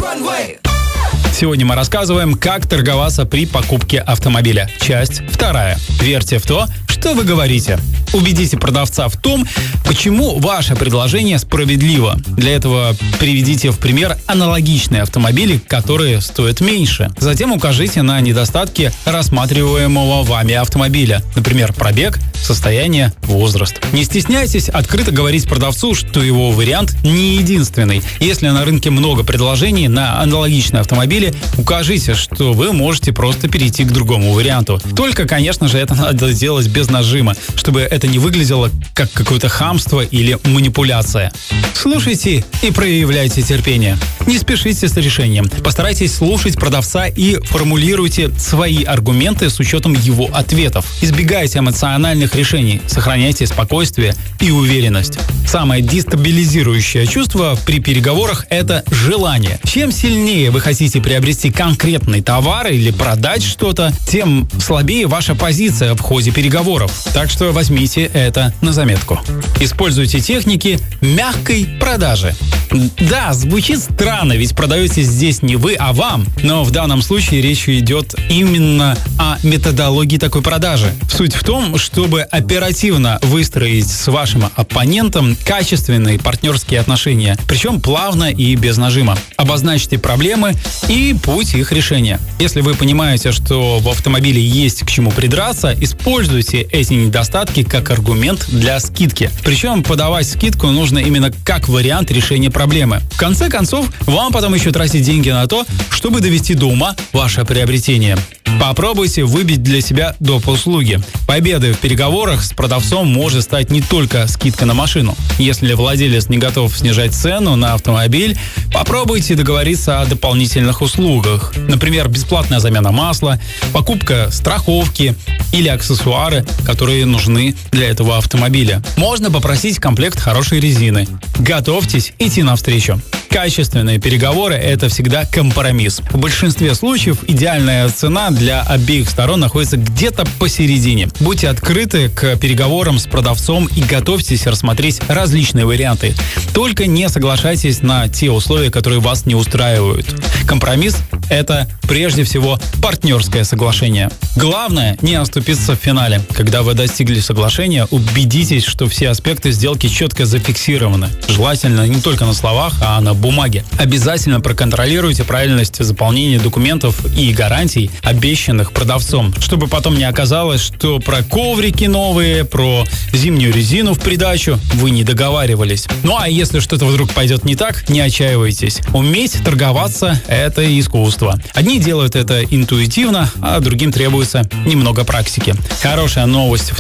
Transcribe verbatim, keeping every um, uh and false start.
Сегодня мы рассказываем, как торговаться при покупке автомобиля. Часть вторая. Верьте в то, что вы говорите. Убедите продавца в том, почему ваше предложение справедливо. Для этого приведите в пример аналогичные автомобили, которые стоят меньше. Затем укажите на недостатки рассматриваемого вами автомобиля. Например, пробег, состояние, возраст. Не стесняйтесь открыто говорить продавцу, что его вариант не единственный. Если на рынке много предложений на аналогичные автомобили, укажите, что вы можете просто перейти к другому варианту. Только, конечно же, это надо делать без нажима, чтобы это не выглядело как какое-то хамство или манипуляция. Слушайте и проявляйте терпение. Не спешите с решением. Постарайтесь слушать продавца и формулируйте свои аргументы с учетом его ответов. Избегайте эмоциональных решений, сохраняйте спокойствие и уверенность. Самое дестабилизирующее чувство при переговорах – это желание. Чем сильнее вы хотите приобрести конкретный товар или продать что-то, тем слабее ваша позиция в ходе переговоров. Так что возьмите это на заметку. Используйте техники мягкой продажи. Да, звучит странно, ведь продаете здесь не вы, а вам. Но в данном случае речь идет именно о методологии такой продажи. Суть в том, чтобы оперативно выстроить с вашим оппонентом качественные партнерские отношения, причем плавно и без нажима. Обозначьте проблемы и путь их решения. Если вы понимаете, что в автомобиле есть к чему придраться, используйте эти недостатки как аргумент для скидки. Причем подавать скидку нужно именно как вариант решения проблемы. В конце концов, вам потом еще тратить деньги на то, чтобы довести до ума ваше приобретение. Попробуйте выбить для себя доп. Услуги. Победой в переговорах с продавцом может стать не только скидка на машину. Если владелец не готов снижать цену на автомобиль, попробуйте договориться о дополнительных услугах. Например, бесплатная замена масла, покупка страховки или аксессуары, которые нужны для этого автомобиля. Можно попросить комплект хорошей резины. Готовьтесь идти навстречу. Качественные переговоры – это всегда компромисс. В большинстве случаев идеальная цена для обеих сторон находится где-то посередине. Будьте открыты к переговорам с продавцом и готовьтесь рассмотреть различные варианты. Только не соглашайтесь на те условия, которые вас не устраивают. Компромисс – это прежде всего партнерское соглашение. Главное – не оступиться в финале. Когда вы достигли соглашения, убедитесь, что все аспекты сделки четко зафиксированы. Желательно не только на словах, а на бумаге. Обязательно проконтролируйте правильность заполнения документов и гарантий, обещанных продавцом, чтобы потом не оказалось, что про коврики новые, про зимнюю резину в придачу вы не договаривались. Ну а если что-то вдруг пойдет не так, не отчаивайтесь. Уметь торговаться – это искусство. Одни делают это интуитивно, а другим требуется немного практики. Хорошая новость в